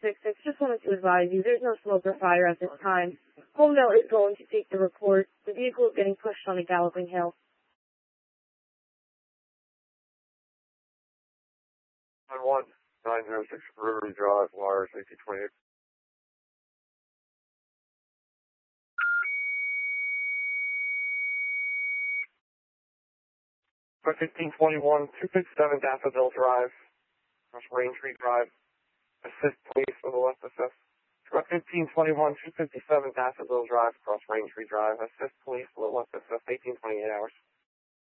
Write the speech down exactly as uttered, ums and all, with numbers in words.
six six, just wanted to advise you there's no smoke or fire at this time. Homedale is going to take the report. The vehicle is getting pushed on a galloping hill. nine one nine zero six River Drive, wire safety twenty-eight. fifteen twenty-one, two fifty-seven Daffodil Drive, across Rain Tree Drive. Assist police with a left assist. fifteen twenty-one, two fifty-seven Daffodil Drive, across Rain Tree Drive. Assist police with a left assist, eighteen twenty-eight hours.